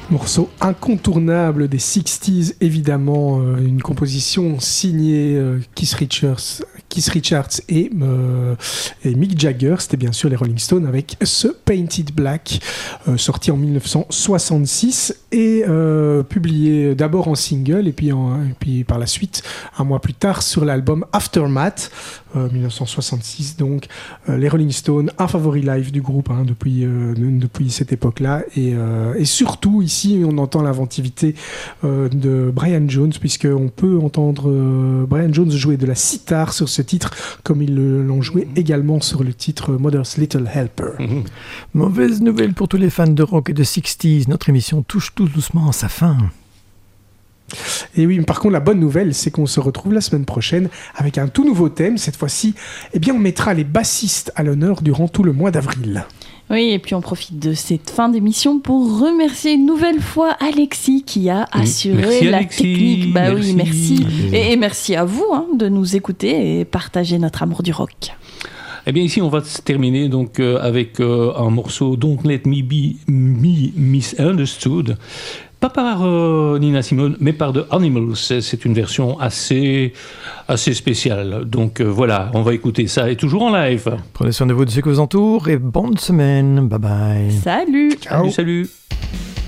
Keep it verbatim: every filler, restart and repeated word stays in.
Morceau incontournable des sixties, évidemment, euh, une composition signée euh, Keith Richards, Keith Richards et, euh, et Mick Jagger. C'était bien sûr les Rolling Stones avec ce Painted Black, euh, sorti en dix-neuf cent soixante-six et euh, publié d'abord en single et puis, en, et puis par la suite, un mois plus tard, sur l'album Aftermath, euh, dix-neuf cent soixante-six. Donc, euh, les Rolling Stones, un favori live du groupe hein, depuis, euh, depuis cette époque-là. Et, euh, et surtout, ici, on entend l'inventivité euh, de Brian Jones, puisqu'on peut entendre euh, Brian Jones jouer de la sitar sur ce titre, comme ils l'ont joué mmh. également sur le titre Mother's Little Helper. Mmh. Mauvaise nouvelle pour tous les fans de rock et de sixties, notre émission touche tout doucement à sa fin. Et oui, par contre, la bonne nouvelle, c'est qu'on se retrouve la semaine prochaine avec un tout nouveau thème. Cette fois-ci, eh bien, on mettra les bassistes à l'honneur durant tout le mois d'avril. Oui, et puis on profite de cette fin d'émission pour remercier une nouvelle fois Alexis qui a assuré merci la Alexis, technique. Bah merci. oui, merci. Et, et merci à vous hein, de nous écouter et partager notre amour du rock. Eh bien ici on va se terminer donc euh, avec euh, un morceau Don't Let Me Be Me Misunderstood. Pas par euh, Nina Simone, mais par The Animals. C'est, c'est une version assez, assez spéciale. Donc euh, voilà, on va écouter ça et toujours en live. Prenez soin de vous, de ceux qui vous entourent et bonne semaine. Bye bye. Salut. Ciao. Salut, salut.